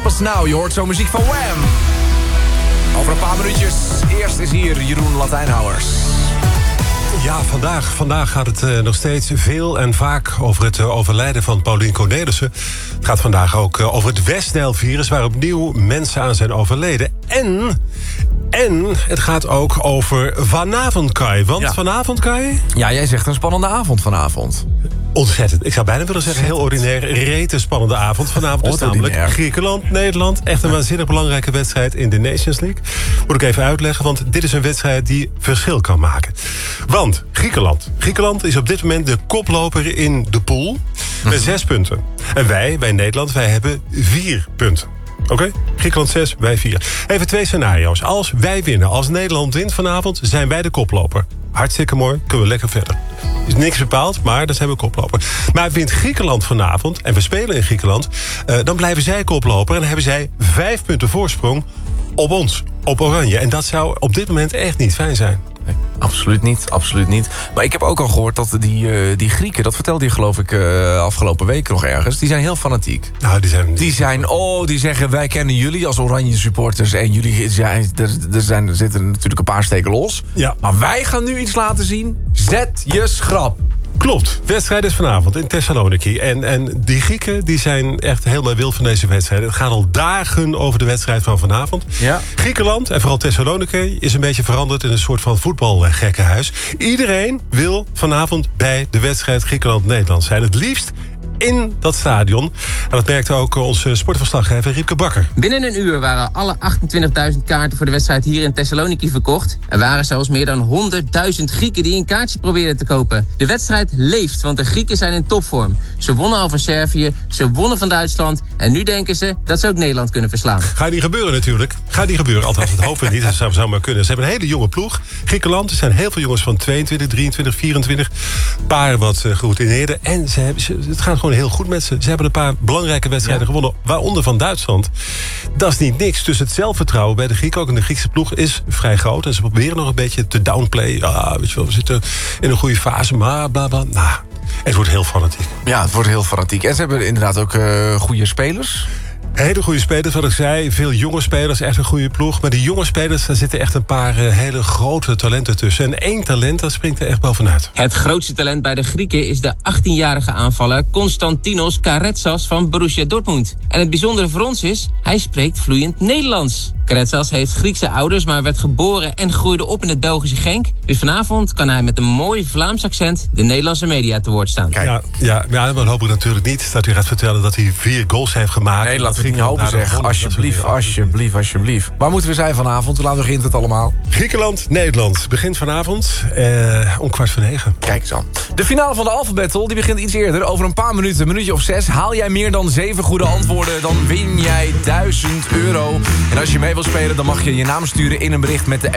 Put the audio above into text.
Us Now. Je hoort zo muziek van Wham. Over een paar minuutjes. Eerst is hier Jeroen Latijnhouwers. Ja, vandaag gaat het nog steeds veel en vaak over het overlijden van Paulien Cornelissen. Het gaat vandaag ook over het West-Nijl-virus, waar opnieuw mensen aan zijn overleden. En het gaat ook over vanavond, Kai. Want vanavond, Kai? Ja, jij zegt een spannende avond vanavond. Ontzettend. Ik zou bijna willen zeggen, heel ordinair, rete spannende avond. Vanavond is namelijk Griekenland, Nederland. Echt een waanzinnig belangrijke wedstrijd in de Nations League. Moet ik even uitleggen, want dit is een wedstrijd die verschil kan maken. Want Griekenland is op dit moment de koploper in de pool met 6 punten. En wij Nederland, wij hebben 4 punten. Oké? Griekenland 6, wij 4. Even 2 scenario's. Als wij winnen, als Nederland wint vanavond, zijn wij de koploper. Hartstikke mooi, kunnen we lekker verder. Is niks bepaald, maar dan zijn we koploper. Maar wint Griekenland vanavond, en we spelen in Griekenland, dan blijven zij koploper en dan hebben zij 5 punten voorsprong op ons, op Oranje. En dat zou op dit moment echt niet fijn zijn. Nee, absoluut niet. Maar ik heb ook al gehoord dat die Grieken, dat vertelde je geloof ik afgelopen week nog ergens, die zijn heel fanatiek. Nou, die zeggen wij kennen jullie als Oranje supporters en jullie er zitten natuurlijk een paar steken los. Ja. Maar wij gaan nu iets laten zien. Zet je schrap. Klopt. De wedstrijd is vanavond in Thessaloniki. En die Grieken die zijn echt heel wil van deze wedstrijd. Het gaat al dagen over de wedstrijd van vanavond. Ja. Griekenland, en vooral Thessaloniki, is een beetje veranderd in een soort van voetbalgekkenhuis. Iedereen wil vanavond bij de wedstrijd Griekenland-Nederland zijn. Het liefst in dat stadion. En dat merkte ook onze sportverslaggever Riepke Bakker. Binnen een uur waren alle 28.000 kaarten voor de wedstrijd hier in Thessaloniki verkocht. Er waren zelfs meer dan 100.000 Grieken die een kaartje probeerden te kopen. De wedstrijd leeft, want de Grieken zijn in topvorm. Ze wonnen al van Servië, ze wonnen van Duitsland en nu denken ze dat ze ook Nederland kunnen verslaan. Gaat niet gebeuren natuurlijk. Althans, het hopen we niet. Dat zou maar kunnen. Ze hebben een hele jonge ploeg. Griekenland, er zijn heel veel jongens van 22, 23, 24. Een paar wat geroutineerden. En het gaat gewoon heel goed met ze. Ze hebben een paar belangrijke wedstrijden gewonnen, waaronder van Duitsland. Dat is niet niks. Dus het zelfvertrouwen bij de Grieken, ook in de Griekse ploeg, is vrij groot. En ze proberen nog een beetje te downplayen. Ja, weet je wel, we zitten in een goede fase, maar bla bla. Nou, het wordt heel fanatiek. Ja, het wordt heel fanatiek. En ze hebben inderdaad ook goede spelers. Hele goede spelers, wat ik zei. Veel jonge spelers, echt een goede ploeg. Maar die jonge spelers, daar zitten echt een paar hele grote talenten tussen. En 1 talent, dat springt er echt bovenuit. Het grootste talent bij de Grieken is de 18-jarige aanvaller Konstantinos Karetsas van Borussia Dortmund. En het bijzondere voor ons is, hij spreekt vloeiend Nederlands. Karetsas heeft Griekse ouders, maar werd geboren en groeide op in het Belgische Genk. Dus vanavond kan hij met een mooi Vlaams accent de Nederlandse media te woord staan. Kijk. Ja, maar dan hoop ik natuurlijk niet dat u gaat vertellen dat hij 4 goals heeft gemaakt. Nee, laten we het niet hopen, zeg. Alsjeblieft. Waar moeten we zijn vanavond? Hoe laat begint het allemaal? Griekenland, Nederland. Begint vanavond om 8:45. Kijk eens aan. De finale van de Alpha Battle die begint iets eerder. Over een paar minuten, een minuutje of 6. Haal jij meer dan 7 goede antwoorden, dan win jij €1000. En als je mee wil spelen, dan mag je je naam sturen in een bericht met de